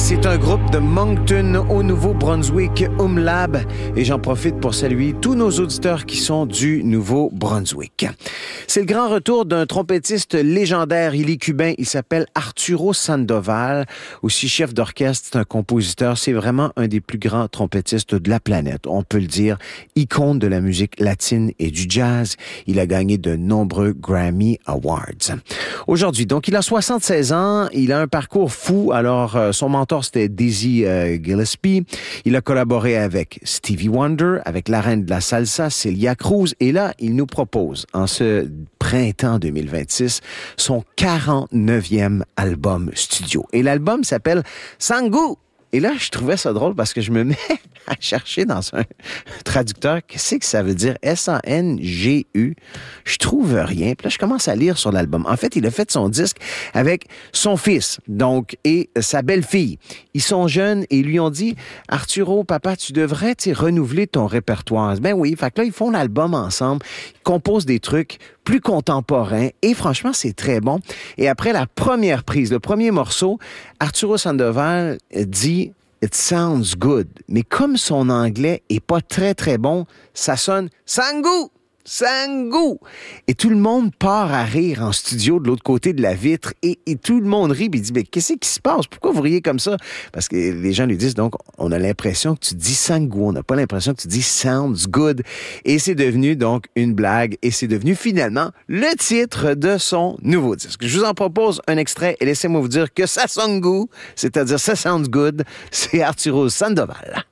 C'est un groupe de Moncton au Nouveau-Brunswick, Umlab, et j'en profite pour saluer tous nos auditeurs qui sont du Nouveau-Brunswick. C'est le grand retour d'un trompettiste légendaire, il est cubain, il s'appelle Arturo Sandoval, aussi chef d'orchestre, c'est un compositeur, c'est vraiment un des plus grands trompettistes de la planète, on peut le dire, icône de la musique latine et du jazz, il a gagné de nombreux Grammy Awards. Aujourd'hui, donc, il a 76 ans, il a un parcours fou, alors son mentor c'était Dizzy Gillespie. Il a collaboré avec Stevie Wonder, avec la reine de la salsa, Celia Cruz. Et là, il nous propose, en ce printemps 2026, son 49e album studio. Et l'album s'appelle Sangu. Et là, je trouvais ça drôle parce que je me mets à chercher dans un traducteur qu'est-ce que ça veut dire S-A-N-G-U. Je trouve rien. Puis là, je commence à lire sur l'album. En fait, il a fait son disque avec son fils, donc, et sa belle-fille. Ils sont jeunes et lui ont dit « Arturo, papa, tu devrais renouveler ton répertoire. » Ben oui, fait que là, ils font l'album ensemble, ils composent des trucs plus contemporains et franchement, c'est très bon. Et après la première prise, le premier morceau, Arturo Sandoval dit « It sounds good ». Mais comme son anglais est pas très, très bon, ça sonne « Sangu ». Sangu! Et tout le monde part à rire en studio de l'autre côté de la vitre et tout le monde rit et dit mais qu'est-ce qui se passe? Pourquoi vous riez comme ça? Parce que les gens lui disent donc on a l'impression que tu dis Sangu, on n'a pas l'impression que tu dis sounds good. Et c'est devenu donc une blague et c'est devenu finalement le titre de son nouveau disque. Je vous en propose un extrait et laissez-moi vous dire que ça sonne goût, c'est-à-dire ça sounds good, c'est Arturo Sandoval.